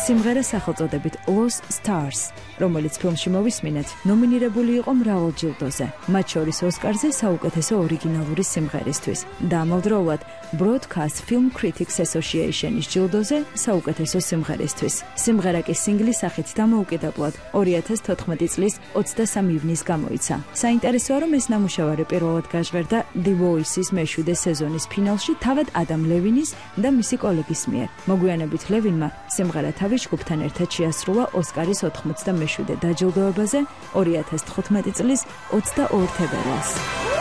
სიმღერა სახელწოდებით Lost Stars, რომელიც ფილმში მოვისმინეთ, ნომინირებული იყო მრავალ ჯილდოზე, მათ შორის ოსკარზე საუკეთესო ორიგინალური სიმღერისთვის და ამავდროულად Broadcast Film Critics Association-ის ჯილდოზე საუკეთესო სიმღერისთვის. სიმღერა კი სინგლის სახით დამოუკიდებლად 2014 წლის 23 ივნის გამოიცა. საინტერესოა, რომ ეს ნამუშევარი პირველად გაჟღერდა The Voice-ის მეშვიდე სეზონის ფინალში თავად ადამ ლევინის და მისი კოლეგის მიერ. მოგვიანებით ლევინმა სიმღერა თავის ჯგუფთან ერთად შეასრულა ოსკარის 87 დაჯილდოებაზე 2015 წლის 22 თებერვალს.